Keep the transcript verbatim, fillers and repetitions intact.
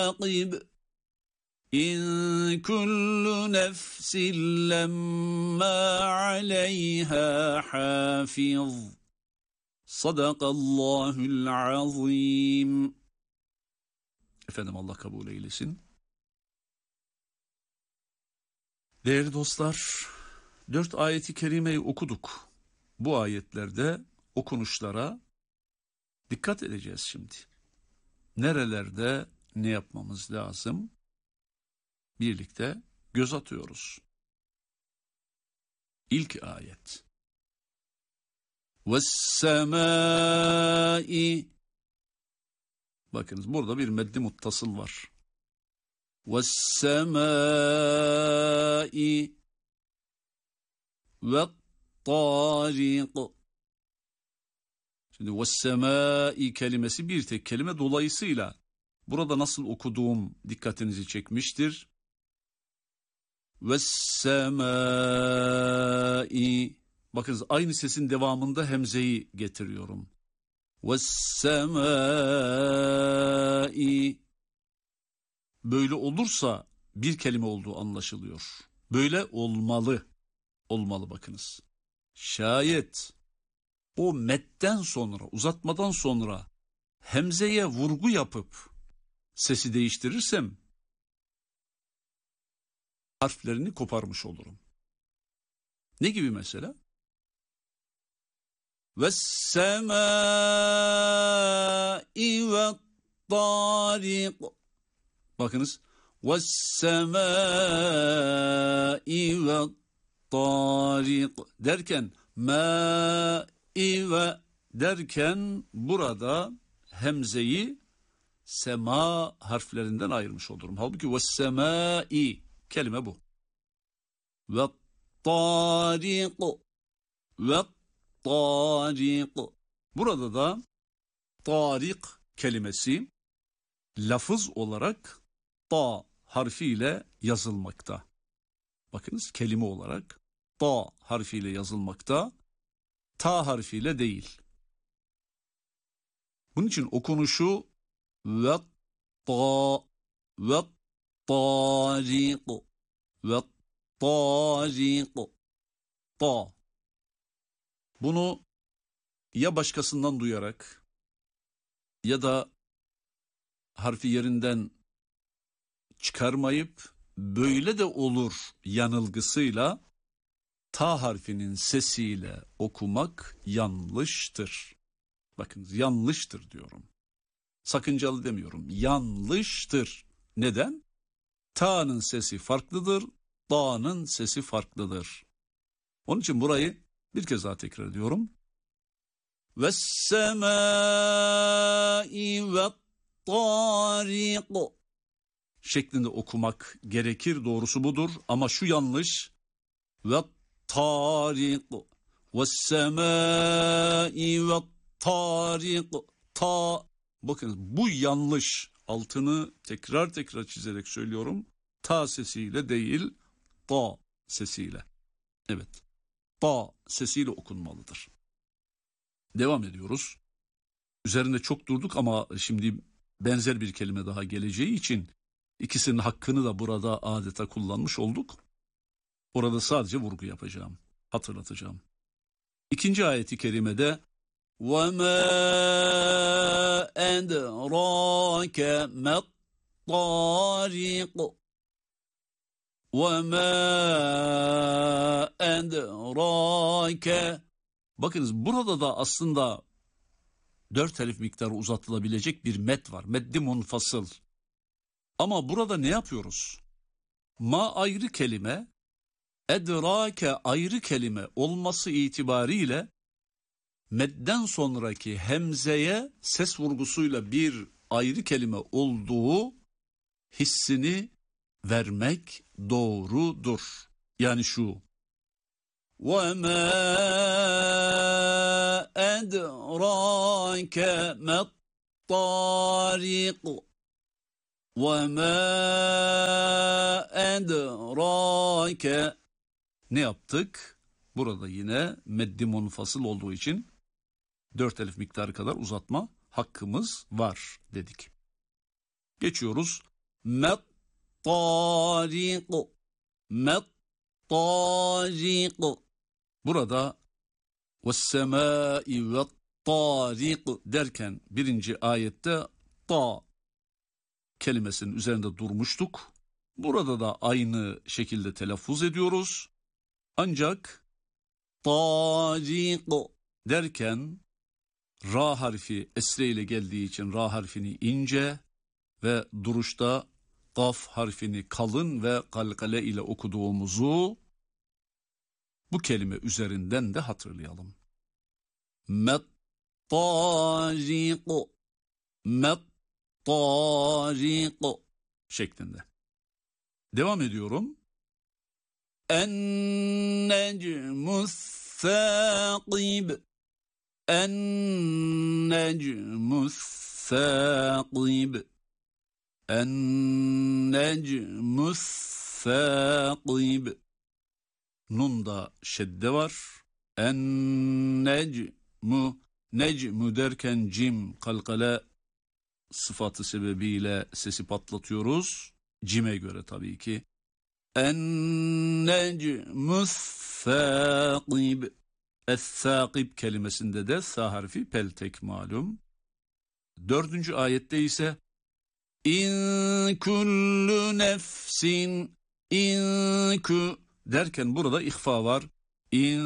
رَاقِبٌ إِنْ كُلُّ نَفْسٍ لَمَّا عَلَيْهَا حَافِظٌ Sadakallahul azim. Efendim Allah kabul eylesin. Değerli dostlar, dört ayeti kerimeyi okuduk. Bu ayetlerde okunuşlara dikkat edeceğiz şimdi. Nerelerde ne yapmamız lazım? Birlikte göz atıyoruz. İlk ayet. وَالسَّمَاءِ Bakınız burada bir meddi muttasıl var. وَالسَّمَاءِ وَالطَّارِقِ Şimdi وَالسَّمَاءِ kelimesi bir tek kelime, dolayısıyla burada nasıl okuduğum dikkatinizi çekmiştir. وَالسَّمَاءِ Bakınız aynı sesin devamında hemzeyi getiriyorum. وَالسَّمَاءِ Böyle olursa bir kelime olduğu anlaşılıyor. Böyle olmalı. Olmalı bakınız. Şayet o metten sonra, uzatmadan sonra hemzeye vurgu yapıp sesi değiştirirsem harflerini koparmış olurum. Ne gibi mesela? وَالسَّمَاءِ وَالطَّارِقِ Bakınız. وَالسَّمَاءِ وَالطَّارِقِ derken مَاءِ ve derken burada hemzeyi sema harflerinden ayırmış olurum. Halbuki وَالسَّمَاءِ kelime bu. وَالطَّارِقِ وَالطَّارِقِ Burada da tarik kelimesi lafız olarak ta harfiyle yazılmakta. Bakınız kelime olarak ta harfiyle yazılmakta, ta harfiyle değil. Bunun için okunuşu ve ta ve tariq ve tariq ta. Bunu ya başkasından duyarak ya da harfi yerinden çıkarmayıp böyle de olur yanılgısıyla ta harfinin sesiyle okumak yanlıştır. Bakın yanlıştır diyorum. Sakıncalı demiyorum. Yanlıştır. Neden? Ta'nın sesi farklıdır. Ta'nın sesi farklıdır. Onun için burayı bir kez daha tekrar ediyorum. Ve's-semâi ve't-târiq şeklinde okumak gerekir. Doğrusu budur. Ama şu yanlış. Ve't-târiq ve's-semâi ve't-târiq ta. Bakın bu yanlış. Altını tekrar tekrar çizerek söylüyorum. Ta sesiyle değil, ta sesiyle. Evet. Ta sesiyle okunmalıdır. Devam ediyoruz. Üzerinde çok durduk ama şimdi benzer bir kelime daha geleceği için ikisinin hakkını da burada adeta kullanmış olduk. Orada sadece vurgu yapacağım, hatırlatacağım. İkinci ayeti kerimede وَمَا أَدْرَاكَ مَا الطَّارِقُ وَمَا أَدْرَاكَ Bakınız burada da aslında dört elif miktarı uzatılabilecek bir met var. Meddi munfasıl. Ama burada ne yapıyoruz? Ma ayrı kelime, edrake ayrı kelime olması itibariyle medden sonraki hemzeye ses vurgusuyla bir ayrı kelime olduğu hissini vermek doğrudur. Yani şu. وَمَا أَدْرَاكَ مَا الطَّارِقُ وَمَا أَدْرَاكَ Ne yaptık? Burada yine meddi munfasıl olduğu için dört elif miktarı kadar uzatma hakkımız var dedik. Geçiyoruz met tariq, met tariq. Burada ve's-semâi ve tariq derken birinci ayette ta kelimesinin üzerinde durmuştuk. Burada da aynı şekilde telaffuz ediyoruz. Ancak tariq derken ra harfi esre ile geldiği için ra harfini ince ve duruşta kaf harfini kalın ve kalkale ile okuduğumuzu bu kelime üzerinden de hatırlayalım. Met tariq, met tariq şeklinde. Devam ediyorum. En-necmus sâqib, en-necmus sâqib, en-necmus sâqib. Nun'da şedde var. En-necmu, necmu derken cim, kalkale sıfatı sebebiyle sesi patlatıyoruz. Cime göre tabii ki. En-necmus sâqib. Es-sâqib kelimesinde de sâ harfi peltek malum. Dördüncü ayette ise İn kullu nefsin, in ku derken burada ihfa var. İn